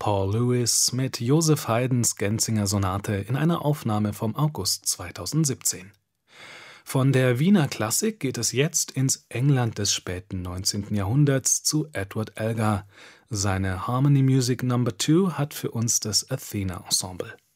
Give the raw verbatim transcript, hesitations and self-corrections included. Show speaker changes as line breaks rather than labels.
Paul Lewis mit Joseph Haydns Genzinger-Sonate in einer Aufnahme vom August zweitausendsiebzehn. Von der Wiener Klassik geht es jetzt ins England des späten neunzehnten Jahrhunderts zu Edward Elgar. Seine Harmony Music Number zwei hat für uns das Athena Ensemble.